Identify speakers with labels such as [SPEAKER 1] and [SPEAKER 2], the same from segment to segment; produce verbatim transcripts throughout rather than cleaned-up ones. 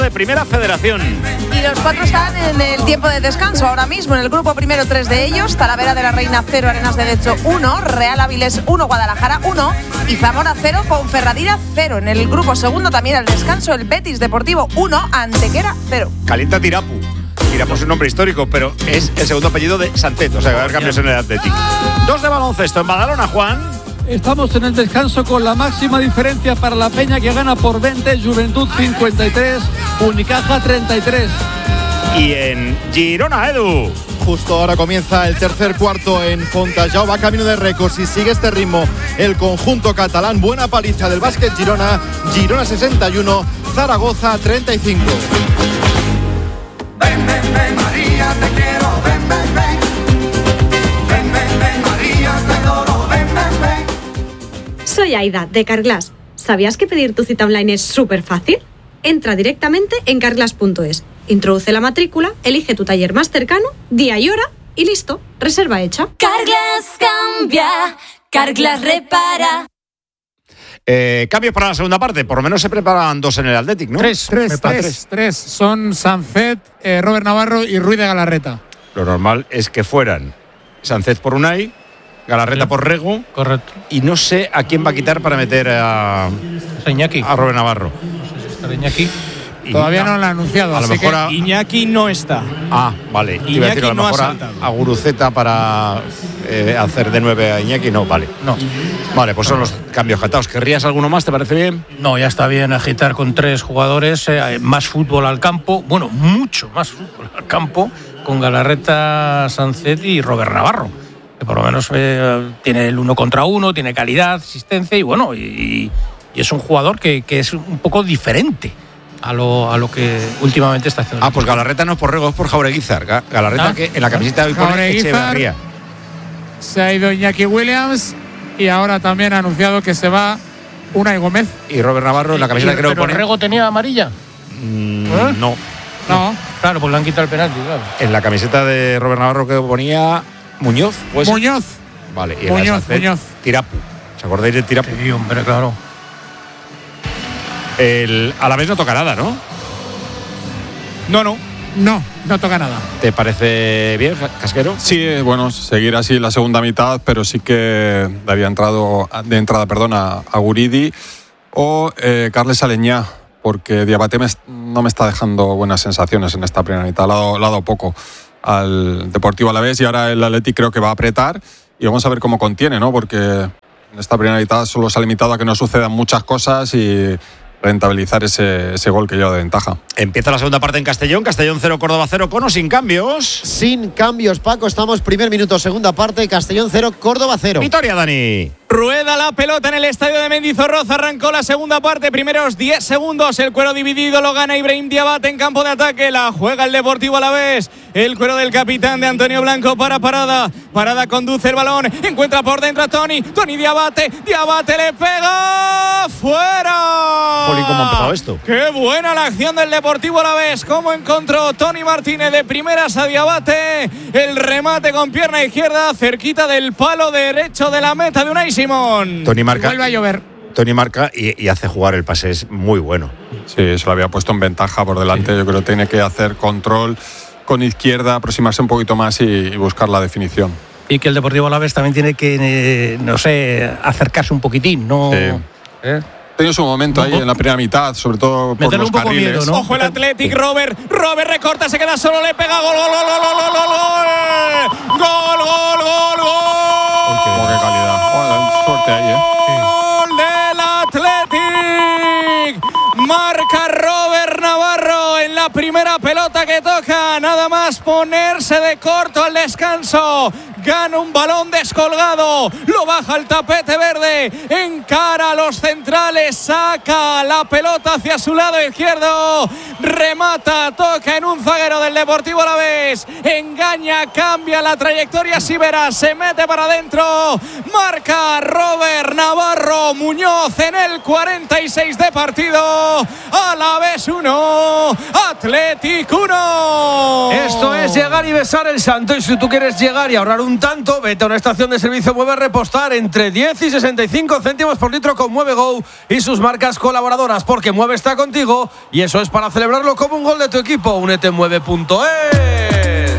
[SPEAKER 1] de Primera Federación.
[SPEAKER 2] Y los cuatro están en el tiempo de descanso ahora mismo. En el grupo primero, tres de ellos: Talavera de la Reina cero, Arenas de Derecho uno, Real Áviles uno, Guadalajara uno y Zamora cero, Ponferradina cero. En el grupo segundo también al descanso, el Betis Deportivo uno, Antequera cero.
[SPEAKER 1] Calienta Tirapu. Tirapu es un nombre histórico, pero es el segundo apellido de Santet, o sea, va a haber cambios en el Athletic. Dos de baloncesto en Badalona, Juan.
[SPEAKER 3] Estamos en el descanso con la máxima diferencia para la Peña, que gana por veinte, Juventud cincuenta y tres, Unicaja treinta y tres.
[SPEAKER 1] Y en Girona, Edu.
[SPEAKER 4] Justo ahora comienza el tercer cuarto en Fontallao, va camino de récords y sigue este ritmo el conjunto catalán. Buena paliza del Básquet Girona, Girona sesenta y uno, Zaragoza treinta y cinco.
[SPEAKER 5] Ven, ven, ven, María, te quiero, ven, ven, ven. Ven, ven, ven, María, te adoro, ven, ven, ven.
[SPEAKER 6] Soy Aida, de Carglass. ¿Sabías que pedir tu cita online es súper fácil? Entra directamente en carglass punto es, introduce la matrícula, elige tu taller más cercano, día y hora y listo, reserva hecha.
[SPEAKER 7] Carglass cambia, Carglass repara.
[SPEAKER 1] Eh, cambios para la segunda parte, por lo menos se preparan dos en el Athletic, ¿no?
[SPEAKER 8] Tres, tres, tres, tres. tres. Son Sancet, eh, Robert Navarro y Ruiz de Galarreta.
[SPEAKER 1] Lo normal es que fueran Sancet por Unai, Galarreta sí. por Rego.
[SPEAKER 8] Correcto.
[SPEAKER 1] Y no sé a quién va a quitar para meter a,
[SPEAKER 8] Iñaki.
[SPEAKER 1] a Robert Navarro.
[SPEAKER 8] No sé si está Iñaki. Todavía no lo han anunciado.
[SPEAKER 1] A lo
[SPEAKER 8] así
[SPEAKER 1] mejor
[SPEAKER 8] que
[SPEAKER 1] a...
[SPEAKER 9] Iñaki no está.
[SPEAKER 1] Ah, vale.
[SPEAKER 9] Iñaki
[SPEAKER 1] iba a decir, a lo
[SPEAKER 9] no
[SPEAKER 1] mejor
[SPEAKER 9] ha
[SPEAKER 1] a,
[SPEAKER 9] saltado.
[SPEAKER 1] a Guruceta para eh, hacer de nueve a Iñaki. No, vale.
[SPEAKER 8] No.
[SPEAKER 1] Vale, pues son los cambios cantados. ¿Querrías alguno más? ¿Te parece bien?
[SPEAKER 10] No, ya está bien agitar con tres jugadores. Eh, más fútbol al campo. Bueno, mucho más fútbol al campo. Con Galarreta, Sancet y Robert Navarro. Que por lo menos eh, tiene el uno contra uno, tiene calidad, asistencia y bueno, y, y es un jugador que, que es un poco diferente a lo, a lo que últimamente está haciendo.
[SPEAKER 1] Ah, pues Galarreta no es por Rego, es por Jaureguizar. Galarreta ¿Ah? que en la camiseta de hoy pone Echeverría.
[SPEAKER 8] Se ha ido Iñaki Williams y ahora también ha anunciado que se va Unai Gómez.
[SPEAKER 1] Y Robert Navarro en la camiseta creo que
[SPEAKER 10] ¿Pero
[SPEAKER 1] pone...
[SPEAKER 10] Rego tenía amarilla?
[SPEAKER 1] Mm,
[SPEAKER 10] ¿Eh?
[SPEAKER 1] No.
[SPEAKER 8] No.
[SPEAKER 10] Claro, pues le han quitado el penalti, claro.
[SPEAKER 1] En la camiseta de Robert Navarro que ponía Muñoz, pues.
[SPEAKER 8] Muñoz.
[SPEAKER 1] Vale, y en
[SPEAKER 8] Muñoz,
[SPEAKER 1] la Sancet,
[SPEAKER 8] Muñoz.
[SPEAKER 1] Tirapu. ¿Os acordáis de Tirapu?
[SPEAKER 10] Sí, hombre, claro.
[SPEAKER 1] El Alavés no toca nada, ¿no?
[SPEAKER 9] No, no.
[SPEAKER 8] No, no toca nada.
[SPEAKER 1] ¿Te parece bien, Casquero?
[SPEAKER 11] Sí, bueno, seguir así la segunda mitad, pero sí que había entrado de entrada, perdón, a, a Guridi o eh, Carles Aleñá, porque Diabate me, no me está dejando buenas sensaciones en esta primera mitad. Le ha dado, le ha dado poco al Deportivo Alavés y ahora el Athletic creo que va a apretar y vamos a ver cómo contiene, ¿no? Porque en esta primera mitad solo se ha limitado a que no sucedan muchas cosas y rentabilizar ese, ese gol que lleva de ventaja.
[SPEAKER 1] Empieza la segunda parte en Castellón. Castellón cero, Córdoba cero, con o sin cambios.
[SPEAKER 12] Sin cambios, Paco. Estamos primer minuto, segunda parte. Castellón cero, Córdoba cero.
[SPEAKER 1] Victoria, Dani.
[SPEAKER 9] Rueda la pelota en el estadio de Mendizorroza. Arrancó la segunda parte. Primeros diez segundos. El cuero dividido lo gana Ibrahim Diabate en campo de ataque. La juega el Deportivo Alavés. El cuero del capitán de Antonio Blanco para Parada. Parada conduce el balón. Encuentra por dentro a Tony. Tony Diabate. Diabate le pega. ¡Fuera!
[SPEAKER 1] Jolín, ¿cómo ha empezado esto?
[SPEAKER 9] ¡Qué buena la acción del Deportivo Alavés! ¿Cómo encontró Tony Martínez de primeras a Diabate? El remate con pierna izquierda cerquita del palo derecho de la meta de Unai Simón.
[SPEAKER 1] Tony marca.
[SPEAKER 8] Vuelve a llover.
[SPEAKER 1] Tony marca y, y hace jugar el pase. Es muy bueno.
[SPEAKER 11] Sí, se lo había puesto en ventaja por delante. Sí. Yo creo que tiene que hacer control con izquierda, aproximarse un poquito más y, y buscar la definición.
[SPEAKER 10] Y que el Deportivo Alavés también tiene que, eh, no sé, acercarse un poquitín, ¿no?
[SPEAKER 11] Sí.
[SPEAKER 10] ¿Eh?
[SPEAKER 11] Tenido su momento ahí en la primera mitad, sobre todo por los carriles.
[SPEAKER 10] Miedo, ¿no?
[SPEAKER 9] Ojo el Athletic, Robert. Robert recorta, se queda solo, le pega gol, gol, gol, gol, gol, gol, gol, gol, gol, gol, gol.
[SPEAKER 11] Qué, qué calidad. Oh, suerte ahí, ¿eh?
[SPEAKER 9] Gol del Athletic. Marca Robert Navarro en la primera pelota que toca. Nada más ponerse de corto al descanso. Gana un balón descolgado, lo baja al tapete verde, encara a los centrales, saca la pelota hacia su lado izquierdo, remata, toca en un zaguero del Deportivo Alavés, engaña, cambia la trayectoria Sivera, se mete para adentro, marca Robert Navarro Muñoz en el cuarenta y seis de partido. Alavés uno, Athletic uno.
[SPEAKER 10] Esto es llegar y besar el santo. Y si tú quieres llegar y ahorrar un tanto, vete a una estación de servicio Mueve Repostar entre diez y sesenta y cinco céntimos por litro con Mueve Go y sus marcas colaboradoras, porque Mueve está contigo y eso es para celebrarlo como un gol de tu equipo. Únete en mueve punto es.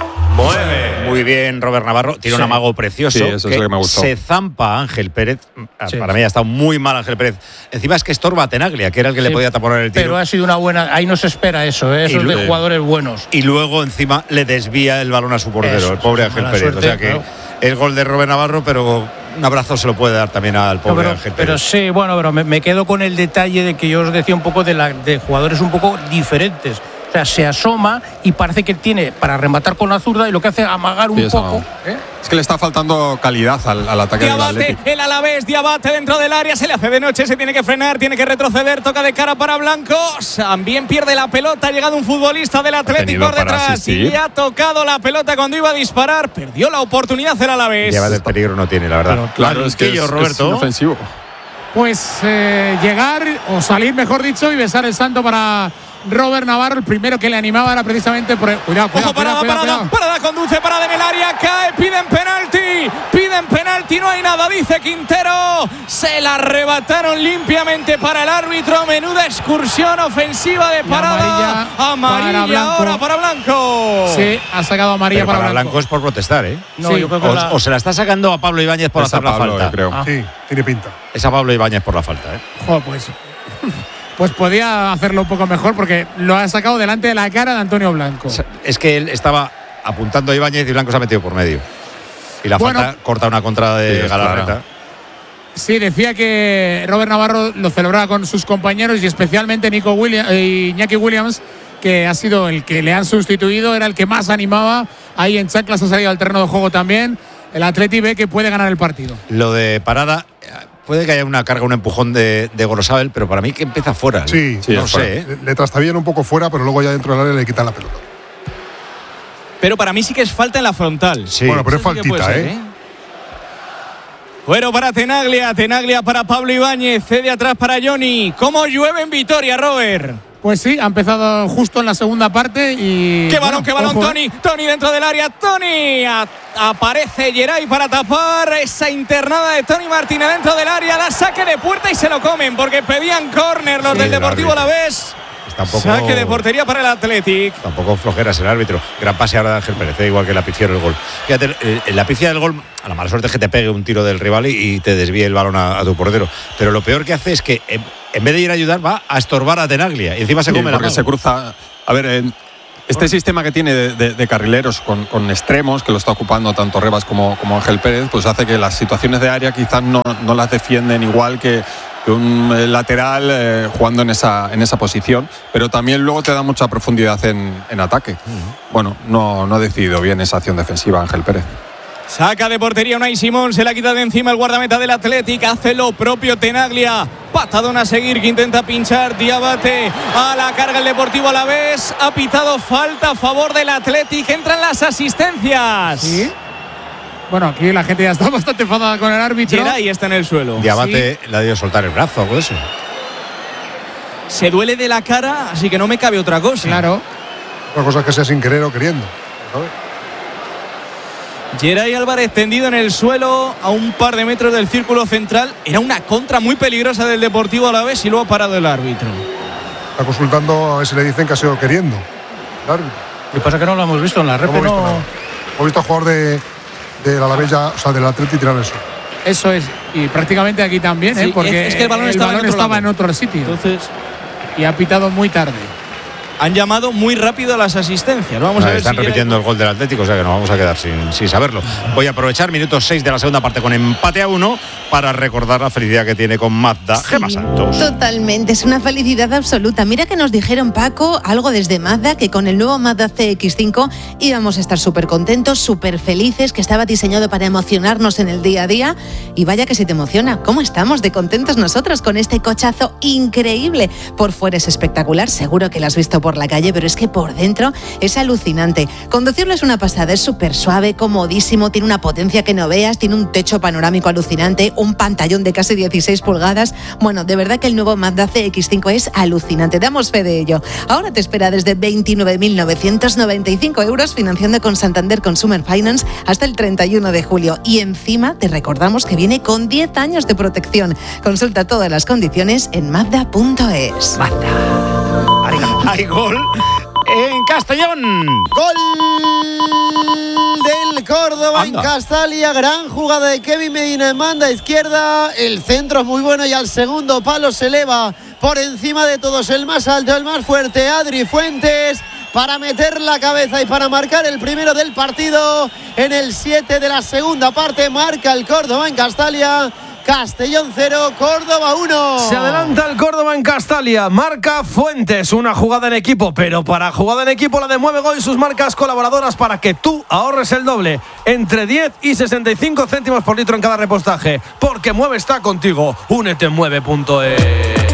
[SPEAKER 1] Mueve. Muy bien, Robert Navarro. Tiene
[SPEAKER 11] Sí.
[SPEAKER 1] un amago precioso.
[SPEAKER 11] Sí, eso es
[SPEAKER 1] que
[SPEAKER 11] lo que me gustó.
[SPEAKER 1] Se zampa a Ángel Pérez.
[SPEAKER 10] Sí.
[SPEAKER 1] Para mí ha estado muy mal Ángel Pérez. Encima es que estorba a Tenaglia, que era el que le
[SPEAKER 10] Sí,
[SPEAKER 1] podía taponar el tiro.
[SPEAKER 10] Pero ha sido una buena. Ahí no se espera eso, ¿eh? Eso
[SPEAKER 1] Y
[SPEAKER 10] es de
[SPEAKER 1] luego-
[SPEAKER 10] jugadores buenos.
[SPEAKER 1] Y luego encima le desvía el balón a su portero,
[SPEAKER 10] Eso,
[SPEAKER 1] el pobre
[SPEAKER 10] sí,
[SPEAKER 1] Ángel
[SPEAKER 10] mala
[SPEAKER 1] Pérez.
[SPEAKER 10] suerte,
[SPEAKER 1] o sea que
[SPEAKER 10] claro.
[SPEAKER 1] el gol de Robert Navarro, pero un abrazo se lo puede dar también al
[SPEAKER 10] No,
[SPEAKER 1] pobre
[SPEAKER 10] pero,
[SPEAKER 1] Ángel Pérez.
[SPEAKER 10] pero sí, bueno, pero me, me quedo con el detalle de que yo os decía un poco de, la, de jugadores un poco diferentes. O sea, se asoma y parece que tiene para rematar con la zurda y lo que hace es amagar un
[SPEAKER 11] Sí, eso
[SPEAKER 10] poco.
[SPEAKER 11] no.
[SPEAKER 10] ¿eh?
[SPEAKER 11] Es que le está faltando calidad al, al ataque del
[SPEAKER 9] Diabate,
[SPEAKER 11] Atlético.
[SPEAKER 9] el Alavés, Diabate dentro del área, se le hace de noche, se tiene que frenar, tiene que retroceder, toca de cara para Blanco, también pierde la pelota, ha llegado un futbolista del Atlético
[SPEAKER 11] tenido
[SPEAKER 9] por
[SPEAKER 11] para
[SPEAKER 9] detrás y
[SPEAKER 11] asistir.
[SPEAKER 9] le ha tocado la pelota cuando iba a disparar, perdió la oportunidad el Alavés.
[SPEAKER 1] Lleva de peligro no tiene, la verdad.
[SPEAKER 10] Pero
[SPEAKER 11] Claro, es que es,
[SPEAKER 1] Banquillo,
[SPEAKER 11] es
[SPEAKER 1] Roberto.
[SPEAKER 11] inofensivo.
[SPEAKER 8] Pues eh, llegar o salir, mejor dicho, y besar el santo para Robert Navarro. El primero que le animaba era precisamente por el. Cuidado, cuidado,
[SPEAKER 9] Ojo, parada,
[SPEAKER 8] cuidado,
[SPEAKER 9] parada,
[SPEAKER 8] cuidado.
[SPEAKER 9] parada, conduce, parada en el área, cae, piden penalti, piden penalti, no hay nada, dice Quintero, se la arrebataron limpiamente para el árbitro, menuda excursión ofensiva de
[SPEAKER 8] Y
[SPEAKER 9] parada,
[SPEAKER 8] amarilla
[SPEAKER 9] amarilla
[SPEAKER 8] para Blanco.
[SPEAKER 9] ahora para Blanco.
[SPEAKER 8] Sí, ha sacado amarilla
[SPEAKER 1] Pero
[SPEAKER 8] para,
[SPEAKER 1] para
[SPEAKER 8] Blanco.
[SPEAKER 1] Blanco es por protestar, ¿eh?
[SPEAKER 10] No,
[SPEAKER 8] Sí.
[SPEAKER 10] yo creo que
[SPEAKER 1] O,
[SPEAKER 10] la-
[SPEAKER 1] o se la está sacando a Pablo Ibáñez por
[SPEAKER 11] Es a
[SPEAKER 1] hacer la
[SPEAKER 11] Pablo,
[SPEAKER 1] falta.
[SPEAKER 11] yo creo.
[SPEAKER 10] Ah.
[SPEAKER 13] Sí, tiene pinta.
[SPEAKER 1] Es a Pablo Ibáñez por la falta, ¿eh?
[SPEAKER 8] Jo, pues, pues podía hacerlo un poco mejor porque lo ha sacado delante de la cara de Antonio Blanco.
[SPEAKER 1] O sea, es que él estaba apuntando a Ibáñez y Blanco se ha metido por medio. Y la
[SPEAKER 8] Bueno.
[SPEAKER 1] falta corta una contra de
[SPEAKER 11] Sí, es
[SPEAKER 1] Galarreta.
[SPEAKER 11] clara.
[SPEAKER 8] Sí, decía que Robert Navarro lo celebraba con sus compañeros y especialmente Nico Williams, y Iñaki Williams, que ha sido el que le han sustituido, era el que más animaba. Ahí en chanclas ha salido al terreno de juego también. El Atleti ve que puede ganar el partido.
[SPEAKER 1] Lo de parada, puede que haya una carga, un empujón de, de Gorosabel, pero para mí que empieza fuera.
[SPEAKER 13] Sí,
[SPEAKER 11] Sí,
[SPEAKER 1] no
[SPEAKER 11] es
[SPEAKER 1] sé,
[SPEAKER 11] fuera.
[SPEAKER 1] ¿eh?
[SPEAKER 13] Le, le trastabillan un poco fuera, pero luego ya dentro del área le quitan la pelota.
[SPEAKER 9] Pero para mí sí que es falta en la frontal.
[SPEAKER 1] Sí.
[SPEAKER 13] Bueno, pero es
[SPEAKER 9] Eso sí que puede
[SPEAKER 13] faltita,
[SPEAKER 9] ser,
[SPEAKER 13] ¿eh?
[SPEAKER 9] Bueno, para Tenaglia, Tenaglia para Pablo Ibáñez, cede atrás para Johnny. ¿Cómo llueve en Vitoria, Robert?
[SPEAKER 8] Pues sí, ha empezado justo en la segunda parte y.
[SPEAKER 9] ¡Qué balón,
[SPEAKER 8] bueno,
[SPEAKER 9] qué balón,
[SPEAKER 8] ojo,
[SPEAKER 9] Tony! Tony dentro del área, Tony. A- aparece Geray para tapar esa internada de Tony Martínez dentro del área. Da saque de puerta y se lo comen porque pedían córner los
[SPEAKER 1] Sí,
[SPEAKER 9] del
[SPEAKER 1] el
[SPEAKER 9] Deportivo
[SPEAKER 1] árbitro.
[SPEAKER 9] Alavés.
[SPEAKER 1] Tampoco,
[SPEAKER 9] Saque de portería para el Athletic.
[SPEAKER 1] tampoco flojeras el árbitro. Gran pase ahora de Ángel Pérez, eh, igual que la pifia del gol. Fíjate, eh, la pifia del gol, a la mala suerte es que te pegue un tiro del rival y, y te desvíe el balón a, a tu portero. Pero lo peor que hace es que en, en vez de ir a ayudar, va a estorbar a Tenaglia. Y encima se
[SPEAKER 11] Sí,
[SPEAKER 1] come la
[SPEAKER 11] porque
[SPEAKER 1] mano.
[SPEAKER 11] se cruza. A ver, en este sistema que tiene de, de- de carrileros con, con extremos, que lo está ocupando tanto Rebas como, como Ángel Pérez, pues hace que las situaciones de área quizás no, no las defienden igual que, que un eh, lateral eh, jugando en esa, en esa posición, pero también luego te da mucha profundidad en, en ataque. Bueno, no, no ha decidido bien esa acción defensiva Ángel Pérez.
[SPEAKER 9] Saca de portería Unai Simón, se la quita de encima el guardameta del Athletic, hace lo propio Tenaglia. Patadón a seguir que intenta pinchar Diabate a la carga el Deportivo Alavés. Ha pitado falta a favor del Athletic, entran las asistencias.
[SPEAKER 8] Sí. Bueno, aquí la gente ya está bastante enfadada con el árbitro.
[SPEAKER 9] Geray está en el suelo.
[SPEAKER 1] Diabate le ha debido soltar el brazo, algo de eso.
[SPEAKER 9] Se duele de la cara, así que no me cabe otra cosa.
[SPEAKER 8] Claro.
[SPEAKER 13] Una cosa es que sea sin querer o queriendo. ¿sabes?
[SPEAKER 9] Geray Álvarez tendido en el suelo a un par de metros del círculo central. Era una contra muy peligrosa del Deportivo Alavés y luego ha parado el árbitro.
[SPEAKER 13] Está consultando a ver si le dicen que ha sido queriendo. El árbitro.
[SPEAKER 10] Lo que pasa es que no lo hemos visto en la
[SPEAKER 13] No
[SPEAKER 10] repe,
[SPEAKER 13] hemos visto
[SPEAKER 10] no.
[SPEAKER 13] nada. Hemos visto al jugador de, de la Alavés ya, o sea, del Atleti tirar eso.
[SPEAKER 8] Eso es. Y prácticamente aquí también, ¿eh?
[SPEAKER 9] Sí,
[SPEAKER 8] Porque
[SPEAKER 9] es que el balón estaba en otro
[SPEAKER 8] estaba
[SPEAKER 9] lado.
[SPEAKER 8] en otro sitio.
[SPEAKER 9] Entonces,
[SPEAKER 8] Y ha pitado muy tarde.
[SPEAKER 9] han llamado muy rápido a las asistencias. Vamos a ver
[SPEAKER 1] Están
[SPEAKER 9] si
[SPEAKER 1] repitiendo el gol del Atlético, o sea que nos vamos a quedar sin, sin saberlo. Voy a aprovechar minutos seis de la segunda parte con empate a uno para recordar la felicidad que tiene con Mazda. Gema Santos.
[SPEAKER 14] Totalmente, es una felicidad absoluta. Mira que nos dijeron, Paco, algo desde Mazda, que con el nuevo Mazda C X cinco íbamos a estar súper contentos, súper felices, que estaba diseñado para emocionarnos en el día a día. Y vaya que se te emociona. ¿Cómo estamos de contentos nosotros con este cochazo increíble? Por fuera es espectacular, seguro que lo has visto por la calle, pero es que por dentro es alucinante. Conducirlo es una pasada, es súper suave, comodísimo, tiene una potencia que no veas, tiene un techo panorámico alucinante, un pantallón de casi dieciséis pulgadas. Bueno, de verdad que el nuevo Mazda C X cinco es alucinante, damos fe de ello. Ahora te espera desde veintinueve mil novecientos noventa y cinco euros financiando con Santander Consumer Finance hasta el treinta y uno de julio. Y encima te recordamos que viene con diez años de protección. Consulta todas las condiciones en mazda punto es.
[SPEAKER 1] Hay gol en Castellón.
[SPEAKER 12] Gol del Córdoba
[SPEAKER 1] Anda.
[SPEAKER 12] en Castalia. Gran jugada de Kevin Medina en banda izquierda. El centro es muy bueno y al segundo palo se eleva por encima de todos. El más alto, el más fuerte, Adri Fuentes, para meter la cabeza y para marcar el primero del partido. En el siete de la segunda parte marca el Córdoba en Castalia. Castellón cero, Córdoba uno.
[SPEAKER 15] Se adelanta el Córdoba en Castalia. Marca Fuentes, una jugada en equipo, pero para jugada en equipo la de Mueve Gol y sus marcas colaboradoras para que tú ahorres el doble, entre diez y sesenta y cinco céntimos por litro en cada repostaje. Porque Mueve está contigo. Únete en mueve punto es.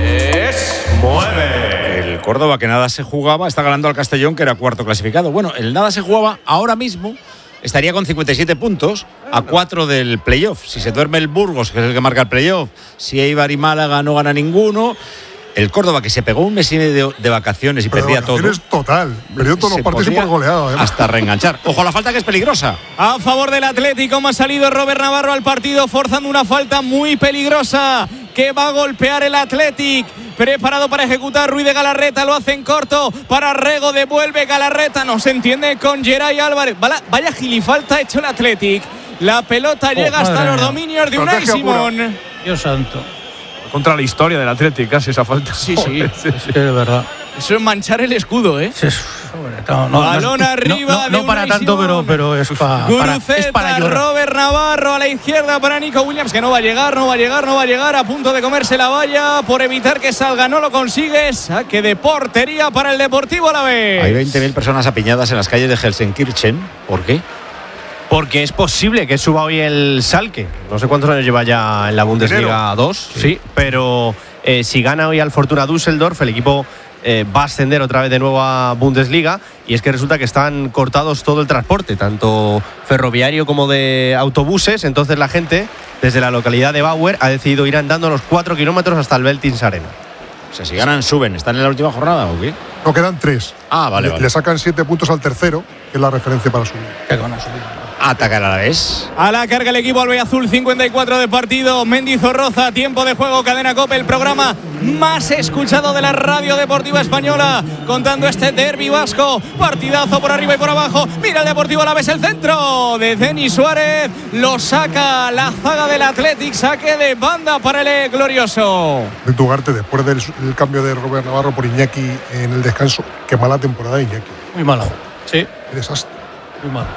[SPEAKER 1] Mueve. El Córdoba, que nada se jugaba, está ganando al Castellón, que era cuarto clasificado. Bueno, el nada se jugaba ahora mismo. Estaría con cincuenta y siete puntos a cuatro del playoff. Si se duerme el Burgos, que es el que marca el playoff, si Eibar y Málaga no gana ninguno, el Córdoba, que se pegó un mes y medio de vacaciones y
[SPEAKER 13] Pero
[SPEAKER 1] perdía
[SPEAKER 13] de
[SPEAKER 1] todo.
[SPEAKER 13] vacaciones total. Perdió todos los partidos y por goleado. además.
[SPEAKER 1] Hasta reenganchar. Ojo a la falta, que es peligrosa.
[SPEAKER 9] A favor del Atlético, ha salido Robert Navarro al partido forzando una falta muy peligrosa que va a golpear el Athletic. Preparado para ejecutar Ruiz de Galarreta, lo hace en corto para Rego, devuelve Galarreta, no se entiende con Geray Álvarez. Vaya, vaya gilifalta ha hecho el Athletic. La pelota
[SPEAKER 10] Oh,
[SPEAKER 9] llega hasta
[SPEAKER 10] madre
[SPEAKER 9] los
[SPEAKER 10] mía.
[SPEAKER 9] dominios de Unai
[SPEAKER 15] Estrategia pura.
[SPEAKER 9] Simón.
[SPEAKER 10] Dios santo.
[SPEAKER 15] Contra la historia del Atlético, casi esa falta.
[SPEAKER 9] Sí, sí.
[SPEAKER 10] Es que de verdad.
[SPEAKER 9] Eso es manchar el escudo, ¿eh?
[SPEAKER 10] Sí, es- no, no,
[SPEAKER 9] Balón
[SPEAKER 10] no,
[SPEAKER 9] arriba
[SPEAKER 10] no,
[SPEAKER 9] de
[SPEAKER 10] no para
[SPEAKER 9] Unai
[SPEAKER 10] tanto,
[SPEAKER 9] Simón.
[SPEAKER 10] pero, pero es, pa- para, es
[SPEAKER 9] Guruceta,
[SPEAKER 10] para llorar.
[SPEAKER 9] Robert Navarro a la izquierda para Nico Williams, que no va a llegar, no va a llegar, no va a llegar, a punto de comerse la valla por evitar que salga, no lo consigue. Saque de portería para el Deportivo Alavés.
[SPEAKER 1] Hay veinte mil personas apiñadas en las calles de Helsenkirchen. ¿Por qué?
[SPEAKER 16] Porque es posible que suba hoy el Schalke. No sé cuántos años lleva ya en la Bundesliga dos, sí, pero eh, si gana hoy al Fortuna Düsseldorf, el equipo eh, va a ascender otra vez de nuevo a Bundesliga. Y es que resulta que están cortados todo el transporte, tanto ferroviario como de autobuses. Entonces la gente, desde la localidad de Bauer, ha decidido ir andando los cuatro kilómetros hasta el Veltins Arena.
[SPEAKER 1] O sea, si ganan, suben. ¿Están en la última jornada o qué?
[SPEAKER 13] No, quedan tres.
[SPEAKER 1] Ah, vale,
[SPEAKER 13] le,
[SPEAKER 1] vale.
[SPEAKER 13] le sacan siete puntos al tercero, que es la referencia para subir.
[SPEAKER 10] Que van a subir.
[SPEAKER 1] Atacar a la vez.
[SPEAKER 9] A la carga el equipo albiazul, cincuenta y cuatro de partido. Mendizorroza, tiempo de juego, Cadena COPE, el programa más escuchado de la radio deportiva española, contando este derbi vasco. Partidazo por arriba y por abajo. Mira el Deportivo Alavés, el centro de Denis Suárez. Lo saca la zaga del Athletic. Saque de banda para el glorioso.
[SPEAKER 13] De Tugarte, después del, del cambio de Robert Navarro por Iñaki en el descanso, qué mala temporada de Iñaki.
[SPEAKER 10] Muy mala. Sí.
[SPEAKER 13] Qué desastre.
[SPEAKER 10] Muy mala.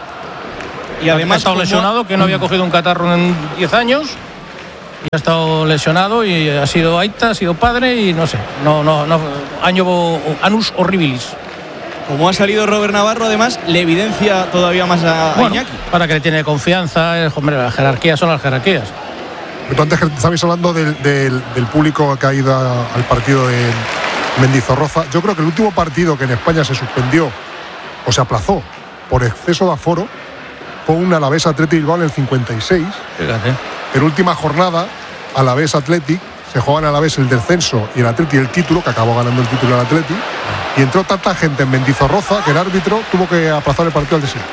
[SPEAKER 9] Y además
[SPEAKER 10] ha estado
[SPEAKER 9] como-
[SPEAKER 10] lesionado, que no había cogido un catarro en diez años. Y ha estado lesionado y ha sido aita, ha sido padre y no sé. No, no, no. Año anus horribilis.
[SPEAKER 9] Como ha salido Robert Navarro, además, le evidencia todavía más a, a
[SPEAKER 10] Bueno,
[SPEAKER 9] Iñaki.
[SPEAKER 10] para que le tiene confianza. eh, Hombre, las jerarquías son las jerarquías.
[SPEAKER 13] Pero antes que estabais hablando del, del- del público que ha ido a- al partido de Mendizorroza, yo creo que el último partido que en España se suspendió o se aplazó por exceso de aforo fue un Alavés Athletic Bilbao en el cincuenta y seis.
[SPEAKER 10] Fíjate.
[SPEAKER 13] En última jornada, Alavés Athletic, se juegan Alavés el descenso y el Athletic el título, que acabó ganando el título el Athletic, y entró tanta gente en Mendizorroza que el árbitro tuvo que aplazar el partido al desierto.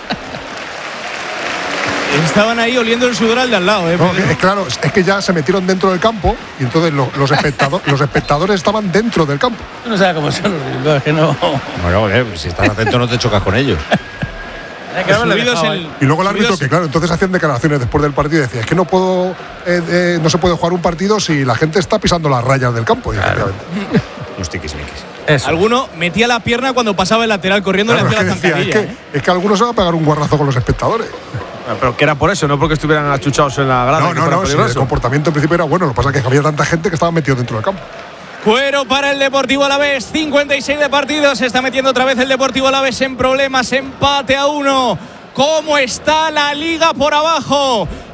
[SPEAKER 9] Estaban ahí oliendo el sudor al de al lado, ¿eh?
[SPEAKER 13] No, que- es claro, es que ya se metieron dentro del campo y entonces lo- los, espectado- los espectadores estaban dentro del campo.
[SPEAKER 10] Yo no sé cómo son los Bilbao, es que no.
[SPEAKER 1] Bueno, eh, si estás atento no te chocas con ellos.
[SPEAKER 10] Hay que haberle
[SPEAKER 9] Subidos
[SPEAKER 10] dejado
[SPEAKER 9] el-
[SPEAKER 10] ahí.
[SPEAKER 13] Y luego el árbitro,
[SPEAKER 9] Subidos-
[SPEAKER 13] que claro, entonces hacían declaraciones después del partido y decía, es que no puedo, eh, eh, no se puede jugar un partido si la gente está pisando las rayas del campo. Y efectivamente.
[SPEAKER 1] Los tiquismiquis.
[SPEAKER 10] Eso.
[SPEAKER 9] Alguno metía la pierna cuando pasaba el lateral corriendo y
[SPEAKER 13] Claro,
[SPEAKER 9] le
[SPEAKER 13] es,
[SPEAKER 9] hacía
[SPEAKER 13] que
[SPEAKER 9] la
[SPEAKER 13] decía, es,
[SPEAKER 9] zancadilla.
[SPEAKER 13] que, es que algunos se va a pegar un guarrazo con los espectadores.
[SPEAKER 15] Pero que era por eso, no porque estuvieran achuchados en la grada.
[SPEAKER 13] No,
[SPEAKER 15] y que
[SPEAKER 13] no,
[SPEAKER 15] fuera
[SPEAKER 13] no, si el
[SPEAKER 15] peligroso.
[SPEAKER 13] comportamiento en principio era bueno, lo que pasa es que había tanta gente que estaba metido dentro del campo.
[SPEAKER 9] Cuero para el Deportivo Alavés, cincuenta y seis de partido, se está metiendo otra vez el Deportivo Alavés en problemas, empate a uno. ¿Cómo está la liga por abajo?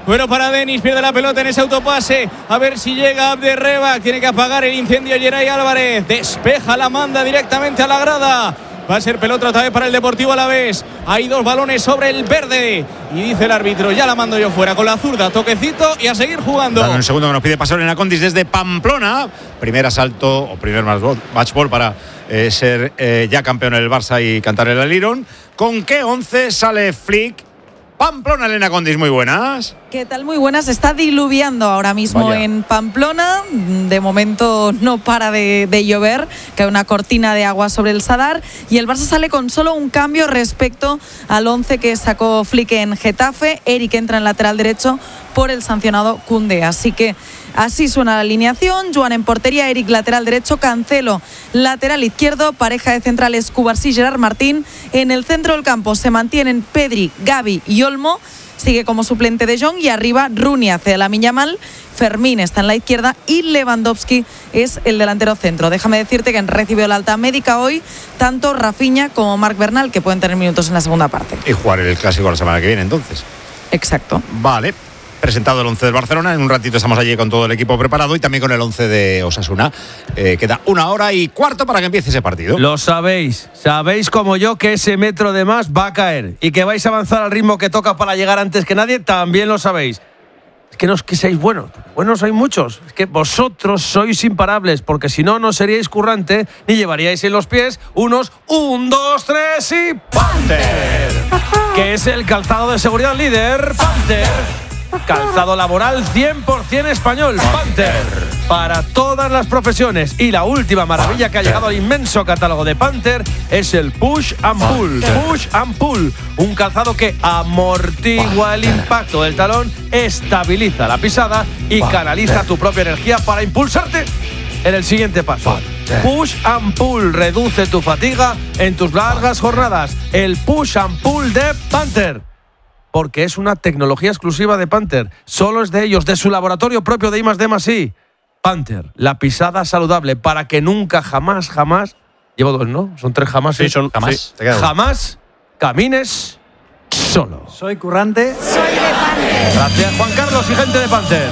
[SPEAKER 9] Bueno, para Denis, pierde la pelota en ese autopase. A ver si llega Abderreba. Tiene que apagar el incendio Geray Álvarez. Despeja, la manda directamente a la grada. Va a ser pelota otra vez para el Deportivo Alavés. Hay dos balones sobre el verde. Y dice el árbitro, ya la mando yo fuera con la zurda. Toquecito y a seguir jugando.
[SPEAKER 1] Dale un segundo que nos pide paso Elena Condis desde Pamplona. Primer asalto o primer match ball para eh, ser eh, ya campeón en el Barça y cantar el Alirón. ¿Con qué once sale Flick? Pamplona, Elena Condis, muy buenas.
[SPEAKER 17] ¿Qué tal? Muy buenas. Está diluviando ahora mismo Vaya. en Pamplona. De momento no para de, de llover, que hay una cortina de agua sobre el Sadar. Y el Barça sale con solo un cambio respecto al once que sacó Flick en Getafe. Eric entra en lateral derecho por el sancionado Koundé. Así que así suena la alineación. Joan en portería, Eric lateral derecho, Cancelo lateral izquierdo, pareja de centrales Cubarsí, Gerard Martín. En el centro del campo se mantienen Pedri, Gavi y Olmo. Sigue como suplente de Jong y arriba Rooney hace la Yamal. Fermín está en la izquierda y Lewandowski es el delantero centro. Déjame decirte que han recibido la alta médica hoy tanto Rafinha como Marc Bernal, que pueden tener minutos en la segunda parte.
[SPEAKER 1] Y jugar el Clásico la semana que viene, entonces.
[SPEAKER 17] Exacto.
[SPEAKER 1] Vale. Presentado el once del Barcelona, en un ratito estamos allí con todo el equipo preparado y también con el once de Osasuna. Eh, queda una hora y cuarto para que empiece ese partido.
[SPEAKER 15] Lo sabéis, sabéis como yo que ese metro de más va a caer y que vais a avanzar al ritmo que toca para llegar antes que nadie, también lo sabéis. Es que no es que seáis buenos, buenos hay muchos, es que vosotros sois imparables, porque si no, no seríais currante ni llevaríais en los pies unos un, dos, tres y Panther, que es el calzado de seguridad líder, Panther. Calzado laboral cien por ciento español, Panther, para todas las profesiones. Y la última maravilla que ha llegado al inmenso catálogo de Panther es el Push and Pull. Push and Pull, un calzado que amortigua el impacto del talón, estabiliza la pisada y canaliza tu propia energía para impulsarte en el siguiente paso. Push and Pull reduce tu fatiga en tus largas jornadas. El Push and Pull de Panther, porque es una tecnología exclusiva de Panther. Solo es de ellos, de su laboratorio propio de I más D más I. Panther, la pisada saludable para que nunca, jamás, jamás... Llevo dos, ¿no? Son tres jamás.
[SPEAKER 16] Sí, son jamás.
[SPEAKER 15] Sí, jamás camines solo.
[SPEAKER 18] Soy currante.
[SPEAKER 15] Soy de Panther. Gracias, Juan Carlos y gente de Panther.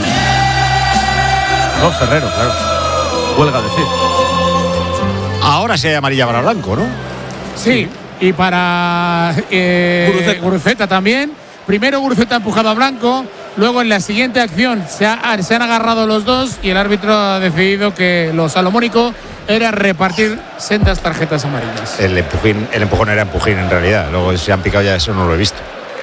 [SPEAKER 15] No, Ferrero, claro. Huelga decir.
[SPEAKER 1] Ahora sí hay amarilla para blanco, ¿no?
[SPEAKER 8] Sí, y para eh, Guruceta también. Primero Guruceta ha empujado a Blanco, luego en la siguiente acción se, ha, se han agarrado los dos y el árbitro ha decidido que lo salomónico era repartir sendas tarjetas amarillas.
[SPEAKER 1] El empujín, el empujón era empujín en realidad, luego se han picado ya, eso no lo he visto.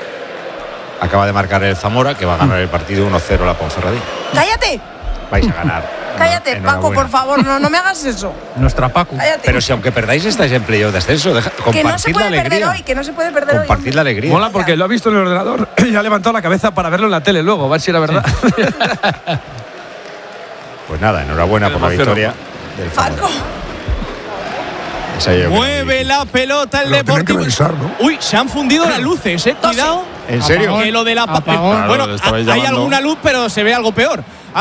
[SPEAKER 1] Acaba de marcar el Zamora, que va a ganar el partido uno cero la Ponferradina.
[SPEAKER 2] ¡Cállate!
[SPEAKER 1] Vais a ganar.
[SPEAKER 2] Cállate, Paco, por favor, no, no me hagas eso.
[SPEAKER 15] Nuestra Paco.
[SPEAKER 2] Cállate.
[SPEAKER 1] Pero si aunque perdáis estáis en playoff de ascenso, deja,
[SPEAKER 2] que no se
[SPEAKER 1] compartid la
[SPEAKER 2] puede
[SPEAKER 1] alegría.
[SPEAKER 2] perder hoy, que no se puede perder hoy.
[SPEAKER 1] Compartid la alegría.
[SPEAKER 15] Mola porque lo ha visto en el ordenador y ha levantado la cabeza para verlo en la tele luego, a ver si era verdad. Sí.
[SPEAKER 1] Pues nada, enhorabuena por la victoria del
[SPEAKER 2] Paco.
[SPEAKER 9] Mueve la pelota el
[SPEAKER 13] Lo tienen que
[SPEAKER 9] Deportivo.
[SPEAKER 13] revisar, ¿no?
[SPEAKER 9] Uy, se han fundido las luces, eh. Cuidado.
[SPEAKER 1] ¿En serio?
[SPEAKER 9] Que lo de la pa-
[SPEAKER 8] Apagón.
[SPEAKER 9] bueno,
[SPEAKER 11] Claro, le estabais
[SPEAKER 9] hay
[SPEAKER 11] llamando.
[SPEAKER 9] alguna luz, pero se ve algo peor.